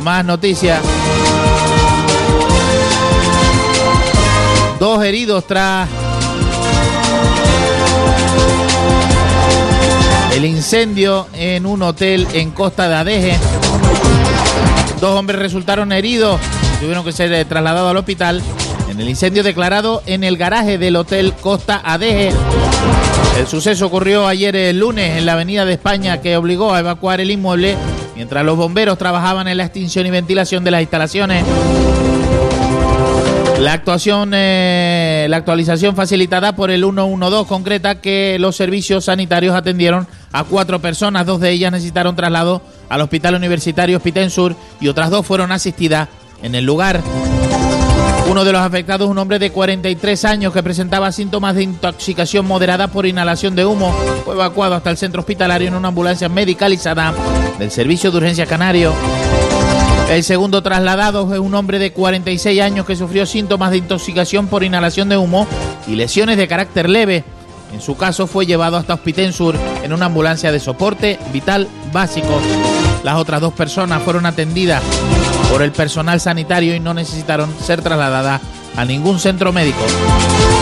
Más noticias. 2 heridos tras el incendio en un hotel en Costa de Adeje. 2 hombres resultaron heridos, tuvieron que ser trasladados al hospital en el incendio declarado en el garaje del hotel Costa Adeje. El suceso ocurrió ayer el lunes en la Avenida de España, que obligó a evacuar el inmueble mientras los bomberos trabajaban en la extinción y ventilación de las instalaciones. La actualización facilitada por el 112 concreta que los servicios sanitarios atendieron a 4 personas, 2 de ellas necesitaron traslado al Hospital Universitario Spitensur y otras 2 fueron asistidas en el lugar. Uno de los afectados, un hombre de 43 años que presentaba síntomas de intoxicación moderada por inhalación de humo, fue evacuado hasta el centro hospitalario en una ambulancia medicalizada del Servicio de Urgencia Canario. El segundo trasladado es un hombre de 46 años que sufrió síntomas de intoxicación por inhalación de humo y lesiones de carácter leve. En su caso fue llevado hasta Spitensur en una ambulancia de soporte vital básico. Las otras 2 personas fueron atendidas por el personal sanitario y no necesitaron ser trasladadas a ningún centro médico.